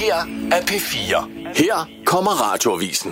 her er P4. Her kommer Radioavisen.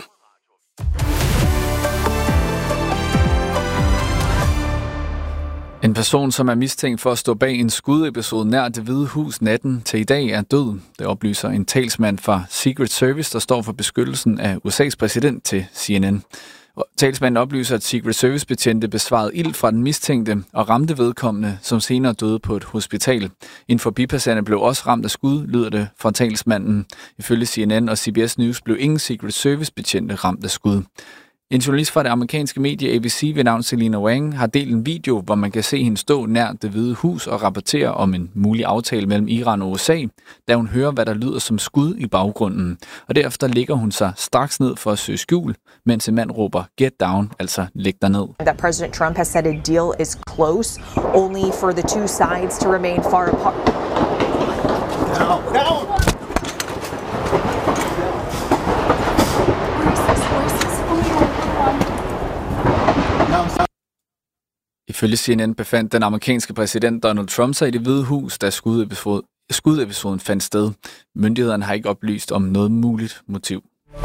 En person, som er mistænkt for at stå bag en skudepisode nær Det Hvide Hus natten til i dag, er død. Det oplyser en talsmand fra Secret Service, der står for beskyttelsen af USA's præsident til CNN. Talsmanden oplyser, at Secret Service-betjente besvarede ild fra den mistænkte og ramte vedkommende, som senere døde på et hospital. En forbipasserende blev også ramt af skud, lyder det fra talsmanden. Ifølge CNN og CBS News blev ingen Secret Service-betjente ramt af skud. En journalist fra det amerikanske medie ABC ved navn Selina Wang har delt en video, hvor man kan se hende stå nær Det Hvide Hus og rapportere om en mulig aftale mellem Iran og USA, da hun hører, hvad der lyder som skud i baggrunden. Og derefter ligger hun sig straks ned for at søge skjul, mens en mand råber "Get down", altså læg dig ned. That President Trump has said a deal is close, only for the two sides to remain far apart. Down. Ifølge CNN befandt den amerikanske præsident Donald Trump sig i Det Hvide Hus, da skudepisoden fandt sted. Myndighederne har ikke oplyst om noget muligt motiv.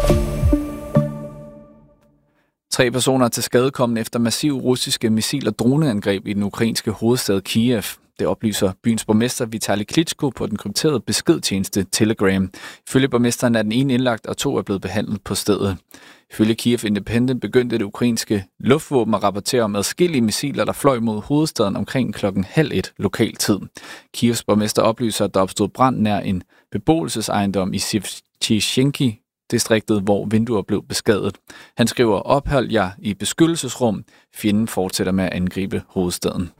3 personer er tilskadekomne efter massive russiske missil- og droneangreb i den ukrainske hovedstad Kiev. Det oplyser byens borgmester Vitali Klitschko på den krypterede beskedtjeneste Telegram. Ifølge borgmesteren er den ene indlagt, og 2 er blevet behandlet på stedet. Ifølge Kiev Independent begyndte det ukrainske luftvåben at rapportere om adskillige missiler, der fløj mod hovedstaden omkring 12:30 lokal tid. Kievs borgmester oplyser, at der opstod brand nær en beboelsesejendom i Shevchenki-distriktet, hvor vinduer blev beskadiget. Han skriver: "Ophold jer i beskyttelsesrum. Fjenden fortsætter med at angribe hovedstaden."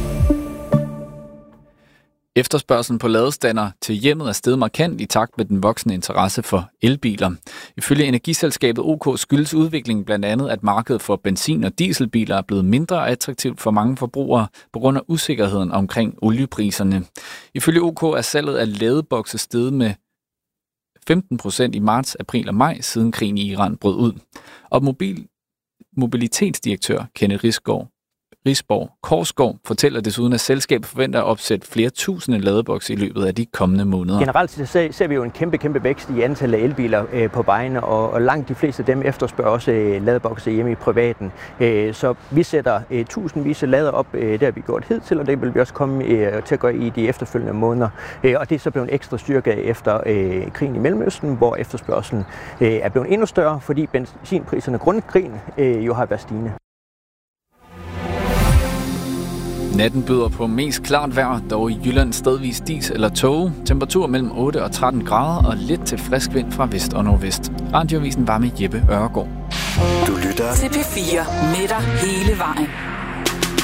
Efterspørgslen på ladestander til hjemmet er steget markant i takt med den voksende interesse for elbiler. Ifølge energiselskabet OK skyldes udviklingen blandt andet, at markedet for benzin- og dieselbiler er blevet mindre attraktivt for mange forbrugere på grund af usikkerheden omkring oliepriserne. Ifølge OK er salget af ladebokse steget med 15% i marts, april og maj, siden krigen i Iran brød ud. Og mobilitetsdirektør Kenneth Risborg Korsgaard fortæller desuden, at selskabet forventer at opsætte flere tusinde ladebokse i løbet af de kommende måneder. Generelt ser vi jo en kæmpe vækst i antallet af elbiler på vejene, og langt de fleste af dem efterspørger også ladebokse hjemme i privaten. Så vi sætter tusindvis af lader op, det har vi gjort hidtil, og det vil vi også komme til at gøre i de efterfølgende måneder. Og det er så blevet en ekstra styrke efter krigen i Mellemøsten, hvor efterspørgselen er blevet endnu større, fordi benzinpriserne grundet krigen jo har været stigende. Natten byder på mest klart vejr, dog i Jylland stedvis dis eller tåge. Temperatur mellem 8 og 13 grader og lidt til frisk vind fra vest og nordvest. Radioavisen var med Jeppe Ørgaard. Du lytter til P4 med dig hele vejen.